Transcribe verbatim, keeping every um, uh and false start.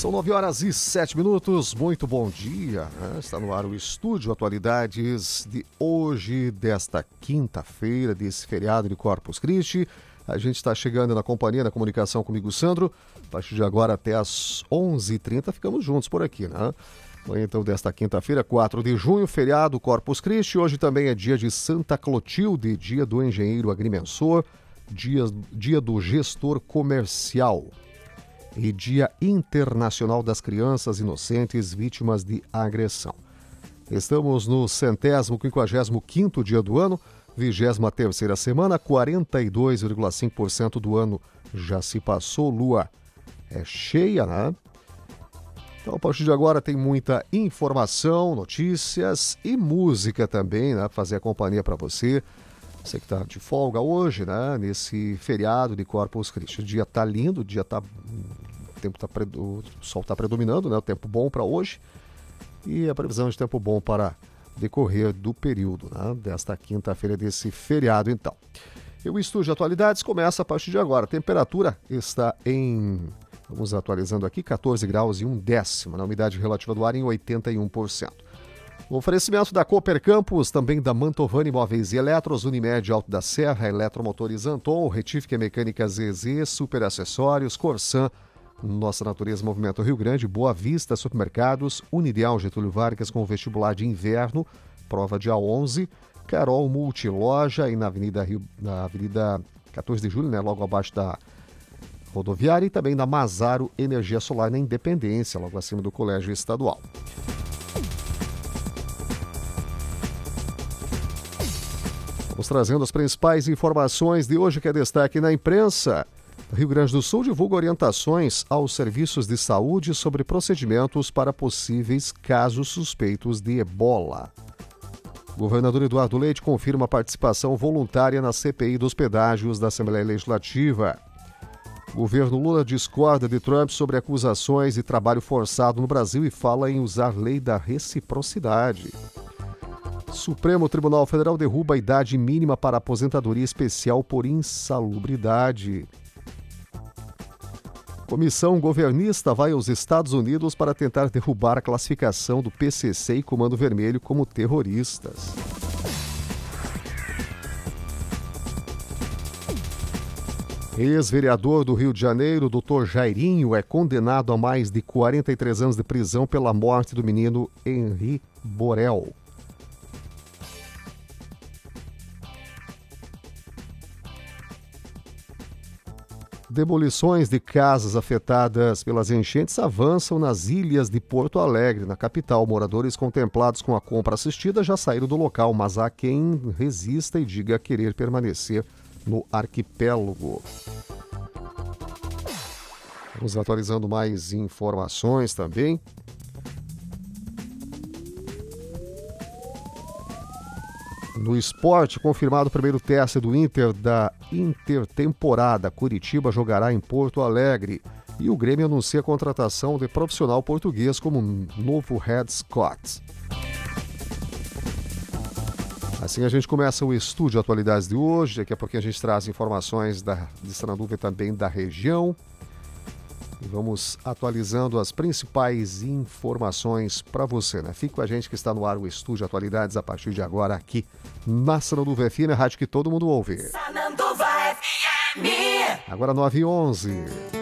São nove horas e sete minutos, muito bom dia, né? Está no ar o Estúdio Atualidades de hoje, desta quinta-feira, desse feriado de Corpus Christi. A gente está chegando na companhia da comunicação comigo, Sandro. A partir de agora até às onze e trinta ficamos juntos por aqui, né? Amanhã, então, desta quinta-feira, quatro de junho, feriado Corpus Christi. Hoje também é dia de Santa Clotilde, dia do engenheiro agrimensor, dia, dia do gestor comercial e Dia Internacional das Crianças Inocentes Vítimas de Agressão. Estamos no centésimo quinquagésimo quinto dia do ano, vigésima terceira semana, quarenta e dois vírgula cinco por cento do ano já se passou, lua é cheia, né? Então, a partir de agora tem muita informação, notícias e música também, né? Fazer a companhia para você. Você que está de folga hoje, né? Nesse feriado de Corpus Christi. O dia está lindo, o dia está... O, tempo tá, o sol está predominando, né? O tempo bom para hoje. E a previsão de tempo bom para decorrer do período, né? Desta quinta-feira, desse feriado, então. E o Estúdio de Atualidades começa a partir de agora. A temperatura está em... Vamos atualizando aqui, catorze graus e um décimo. Na umidade relativa do ar em oitenta e um por cento. O oferecimento da Cooper Campus, também da Mantovani Móveis e Eletros, Unimed Alto da Serra, Eletromotores Anton, Retífica Mecânica Z Z, Super Acessórios, Corsan, Nossa Natureza Movimento Rio Grande, Boa Vista Supermercados, Unideal Getúlio Vargas com vestibular de inverno, prova dia onze, Carol Multiloja e na Avenida, Rio, na Avenida quatorze de julho, né, logo abaixo da rodoviária, e também da Mazaro Energia Solar na Independência, logo acima do Colégio Estadual. Vamos trazendo as principais informações de hoje que é destaque na imprensa. Rio Grande do Sul divulga orientações aos serviços de saúde sobre procedimentos para possíveis casos suspeitos de ebola. O governador Eduardo Leite confirma a participação voluntária na C P I dos pedágios da Assembleia Legislativa. O governo Lula discorda de Trump sobre acusações de trabalho forçado no Brasil e fala em usar lei da reciprocidade. Supremo Tribunal Federal derruba a idade mínima para aposentadoria especial por insalubridade. Comissão governista vai aos Estados Unidos para tentar derrubar a classificação do P C C e Comando Vermelho como terroristas. Ex-vereador do Rio de Janeiro, doutor Jairinho, é condenado a mais de quarenta e três anos de prisão pela morte do menino Henri Borel. Demolições de casas afetadas pelas enchentes avançam nas ilhas de Porto Alegre, na capital. Moradores contemplados com a compra assistida já saíram do local, mas há quem resista e diga querer permanecer no arquipélago. Vamos atualizando mais informações também. No esporte, confirmado o primeiro teste do Inter da intertemporada. Curitiba jogará em Porto Alegre. E o Grêmio anuncia a contratação de profissional português como novo head Scott. Assim a gente começa o Estúdio Atualidades de hoje. Daqui a pouquinho a gente traz informações da, de Sananduva e também da região. E vamos atualizando as principais informações para você, né? Fique com a gente que está no ar o Estúdio Atualidades a partir de agora aqui na Sananduva F M, a rádio que todo mundo ouve. Sananduva F M. Agora nove e onze.